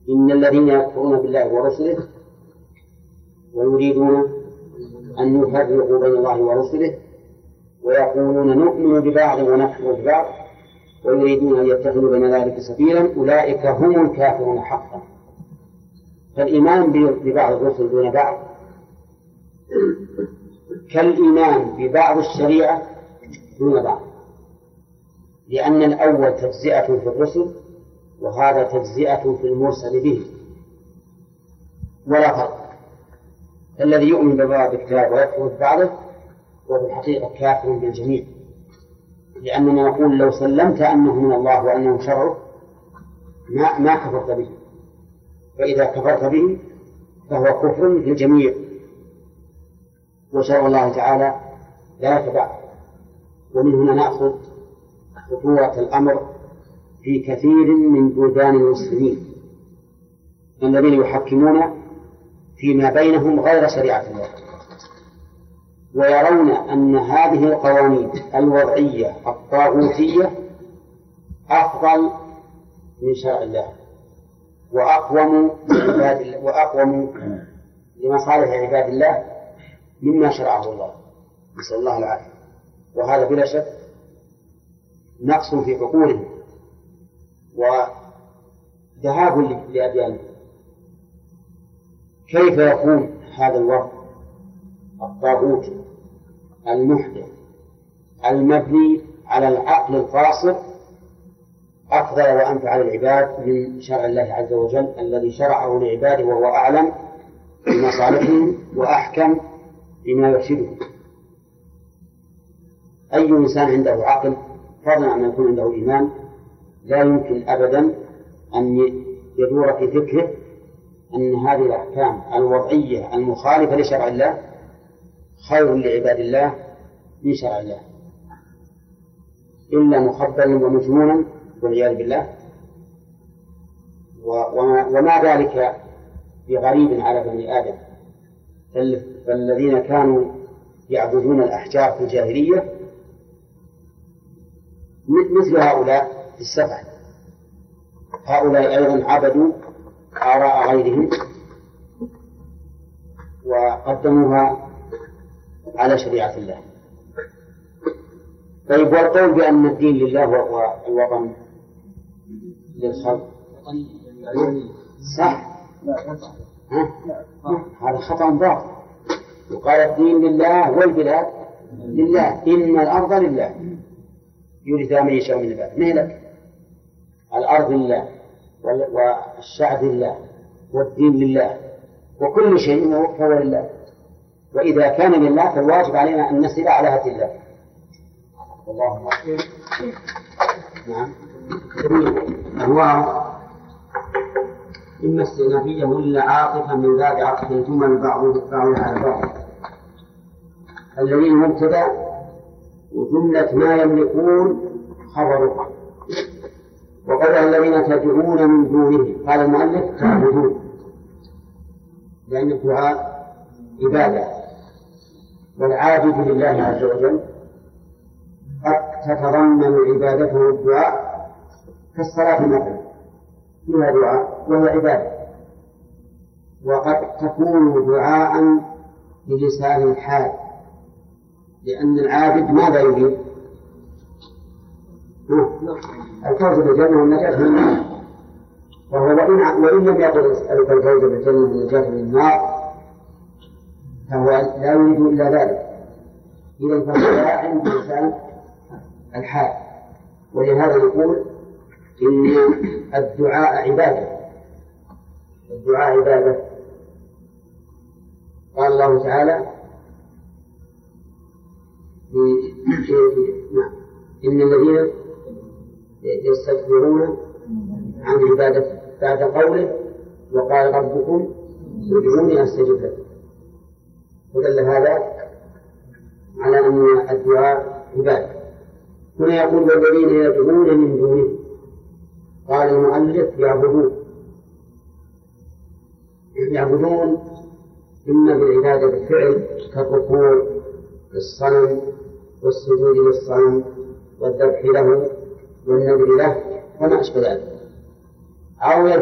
إن الذين يكفرون بالله ورسله ويريدون أن يفرقوا بين الله ورسله ويقولون نؤمن ببعض ونكفر ببعض ويريدون أن يتخذوا بين ذلك سبيلا أولئك هم الكافرون حقا. فالإيمان ببعض الرسل دون بعض كالإيمان ببعض الشريعة دون بعض، لأن الأول تجزئة في الرسل وهذا تجزئة في المرسل به ولا فرق. الذي يؤمن ببعض الكتاب ويكفر ببعضه وفي الحقيقة كافر بالجميع، لأننا نقول لو سلمت أنه من الله وأنه شرعه ما كفرت به، فإذا كفرت به فهو كفر في الجميع، وشرع الله تعالى لا يتبع. ومن هنا نأخذ خطورة الأمر في كثير من بلدان المسلمين الذين يحكمون فيما بينهم غير شريعة الله، ويرون أن هذه القوانين الوضعية الطاغوتية أفضل من شرع الله وأقوم لمصالح عباد الله مما شرعه الله، نسأل الله العافية. وهذا بلا شك نقص في عقولهم وذهاب لأديانهم. كيف يكون هذا الوضع الطاغوتي المحدث المبني على العقل القاصر أفضل وأنفع للعباد من شرع الله عز وجل الذي شرعه لعباده وهو أعلم بمصالحهم وأحكم بما يرشدهم؟ أي إنسان عنده عقل فضلا أن يكون عنده إيمان لا يمكن أبدا أن يدور في فكره أن هذه الأحكام الوضعية المخالفة لشرع الله خير لعباد الله من شرع الله، إلا مخبلا ومجنونا والعياذ بالله. وما ذلك بغريب على بني آدم، فالذين كانوا يعبدون الأحجار في الجاهلية مثل هؤلاء في السفح، هؤلاء أيضا عبدوا آراء غيرهم وقدموها على شريعة الله. طيب، والقول بأن الدين لله والوطن للخلق صح؟ هذا خطأ باطل. وقال الدين لله والبلاد لله، إن الأرض لله يورث من يشاء من عباده. مهلك الأرض لله والشعب لله والدين لله وكل شيء فهو لله، وإذا كان لله فالواجب علينا أن نسير على هدي الله. اللهم نعم. أنواع إما استئنافية وإلا عاطفة من ذات عطف ثم بعضها على بعض. الذين مبتدأ وجملة ما يملكون خبرها، وقال الذين تدعون من دونه، قال المؤلف تعبدون، لأن الدعاء عبادة، والعابد لله عز وجل قد تتضمن عبادته الدعاء كالصلاة مثلا فيها دعاء وهي عبادة، وقد تكون دعاء بلسان الحال، لأن العابد ماذا يريد؟ الفوز بالجنة والنجاة من النار، وهو وإن لم يقل أسألك الفوز بالجنة والنجاة من النار فهو لا يريد إلا ذلك. إذا فهو عند لسان الحال، ولهذا نقول إن الدعاء عبادة، الدعاء عبادة. قال الله تعالى إن الذين يستكبرون عن عبادته بعد قوله وقال ربكم ادعوني أستجب لكم، ودل هذا على أن الدعاء عبادة. هنا يقول والذين يدعون من دونه، قال المؤلف يعبدون إما بالعبادة بالفعل كالركوع للصنم والسجود للصنم والذبح له والنذر له وما أشبه ذلك، أو